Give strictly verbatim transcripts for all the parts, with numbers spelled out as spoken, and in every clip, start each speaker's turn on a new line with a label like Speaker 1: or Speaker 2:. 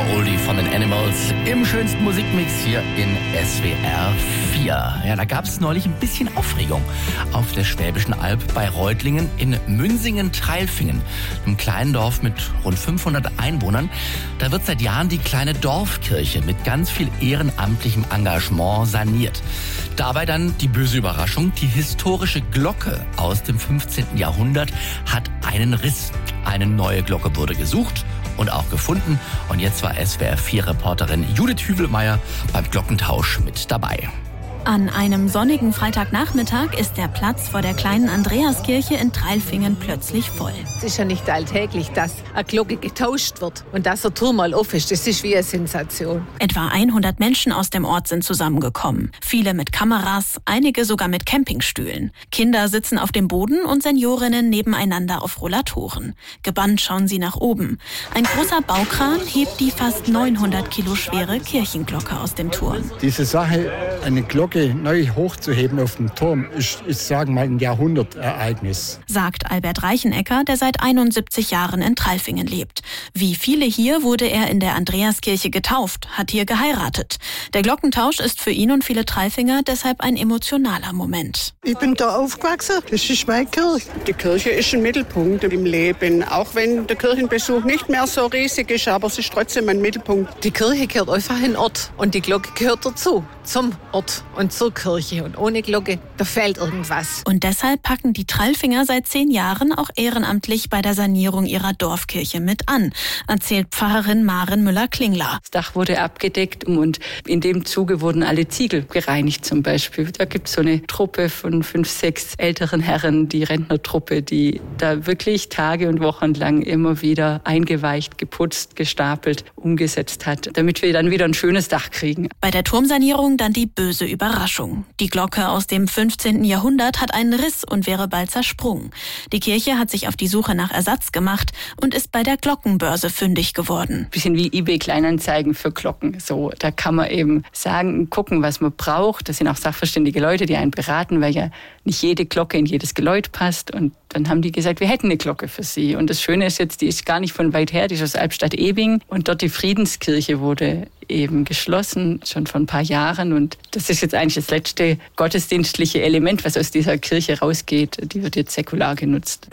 Speaker 1: Oldie von den Animals im schönsten Musikmix hier in S W R vier. Ja, da gab es neulich ein bisschen Aufregung auf der Schwäbischen Alb bei Reutlingen in Münsingen-Treilfingen, einem kleinen Dorf mit rund fünfhundert Einwohnern. Da wird seit Jahren die kleine Dorfkirche mit ganz viel ehrenamtlichem Engagement saniert. Dabei dann die böse Überraschung, die historische Glocke aus dem fünfzehnten Jahrhundert hat einen Riss. Eine neue Glocke wurde gesucht und auch gefunden. Und jetzt war S W R vier Reporterin Judith Hüvelmeier beim Glockentausch mit dabei.
Speaker 2: An einem sonnigen Freitagnachmittag ist der Platz vor der kleinen Andreaskirche in Treilfingen plötzlich voll.
Speaker 3: Es ist ja nicht alltäglich, dass eine Glocke getauscht wird und dass der Turm mal auf ist. Das ist wie eine Sensation.
Speaker 2: Etwa hundert Menschen aus dem Ort sind zusammengekommen. Viele mit Kameras, einige sogar mit Campingstühlen. Kinder sitzen auf dem Boden und Seniorinnen nebeneinander auf Rollatoren. Gebannt schauen sie nach oben. Ein großer Baukran hebt die fast neunhundert Kilo schwere Kirchenglocke aus dem Turm.
Speaker 4: Diese Sache, eine Glocke neu hochzuheben auf dem Turm, ist, ist sagen wir mal, ein Jahrhundertereignis.
Speaker 2: Sagt Albert Reichenecker, der seit einundsiebzig Jahren in Treilfingen lebt. Wie viele hier wurde er in der Andreaskirche getauft, hat hier geheiratet. Der Glockentausch ist für ihn und viele Treilfinger deshalb ein emotionaler Moment.
Speaker 5: Ich bin da aufgewachsen, das ist meine Kirche.
Speaker 6: Die Kirche ist ein Mittelpunkt im Leben, auch wenn der Kirchenbesuch nicht mehr so riesig ist, aber es ist trotzdem ein Mittelpunkt.
Speaker 3: Die Kirche gehört einfach in den Ort und die Glocke gehört dazu, zum Ort und zur Kirche. Und ohne Glocke, da fehlt irgendwas.
Speaker 2: Und deshalb packen die Treilfinger seit zehn Jahren auch ehrenamtlich bei der Sanierung ihrer Dorfkirche mit an, erzählt Pfarrerin Maren Müller-Klingler.
Speaker 7: Das Dach wurde abgedeckt und in dem Zuge wurden alle Ziegel gereinigt zum Beispiel. Da gibt es so eine Truppe von fünf, sechs älteren Herren, die Rentnertruppe, die da wirklich Tage und Wochen lang immer wieder eingeweicht, geputzt, gestapelt, umgesetzt hat, damit wir dann wieder ein schönes Dach kriegen.
Speaker 2: Bei der Turmsanierung dann die böse Überraschung. Die Glocke aus dem fünfzehnten Jahrhundert hat einen Riss und wäre bald zersprungen. Die Kirche hat sich auf die Suche nach Ersatz gemacht und ist bei der Glockenbörse fündig geworden.
Speaker 7: Bisschen wie eBay-Kleinanzeigen für Glocken. So, da kann man eben sagen, gucken, was man braucht. Das sind auch sachverständige Leute, die einen beraten, weil ja nicht jede Glocke in jedes Geläut passt. Und dann haben die gesagt, wir hätten eine Glocke für sie. Und das Schöne ist jetzt, die ist gar nicht von weit her, die ist aus Albstadt-Ebing. Und dort die Friedenskirche wurde eben geschlossen, schon vor ein paar Jahren. Und das ist jetzt eigentlich das letzte gottesdienstliche Element, was aus dieser Kirche rausgeht. Die wird jetzt säkular genutzt.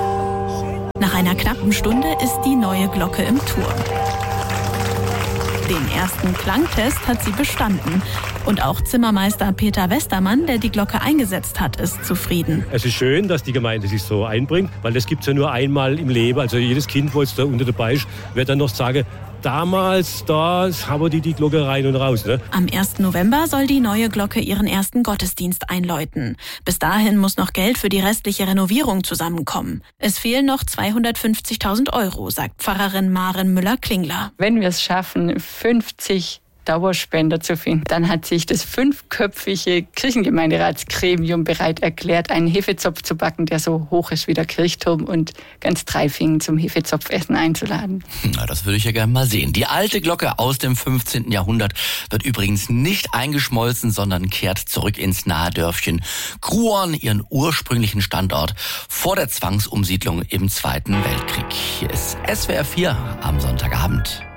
Speaker 2: Nach einer knappen Stunde ist die neue Glocke im Turm. Den ersten Klangtest hat sie bestanden. Und auch Zimmermeister Peter Westermann, der die Glocke eingesetzt hat, ist zufrieden.
Speaker 8: Es ist schön, dass die Gemeinde sich so einbringt, weil das gibt es ja nur einmal im Leben. Also jedes Kind, wo jetzt da unter dabei ist, wird dann noch sagen, damals, da haben die die Glocke rein und raus. Ne?
Speaker 2: Am ersten November soll die neue Glocke ihren ersten Gottesdienst einläuten. Bis dahin muss noch Geld für die restliche Renovierung zusammenkommen. Es fehlen noch zweihundertfünfzigtausend Euro, sagt Pfarrerin Maren Müller-Klingler.
Speaker 7: Wenn wir es schaffen, fünfzig Dauerspender zu finden, dann hat sich das fünfköpfige Kirchengemeinderatsgremium bereit erklärt, einen Hefezopf zu backen, der so hoch ist wie der Kirchturm und ganz Treilfingen zum Hefezopfessen einzuladen.
Speaker 1: Na, das würde ich ja gerne mal sehen. Die alte Glocke aus dem fünfzehnten Jahrhundert wird übrigens nicht eingeschmolzen, sondern kehrt zurück ins nahe Dörfchen Gruon, ihren ursprünglichen Standort vor der Zwangsumsiedlung im Zweiten Weltkrieg. Hier ist S W R vier am Sonntagabend.